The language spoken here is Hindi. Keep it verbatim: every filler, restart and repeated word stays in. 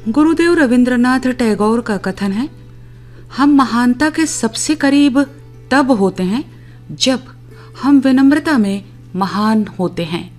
गुरुदेव रविंद्रनाथ टैगोर का कथन है, हम महानता के सबसे करीब तब होते हैं जब हम विनम्रता में महान होते हैं।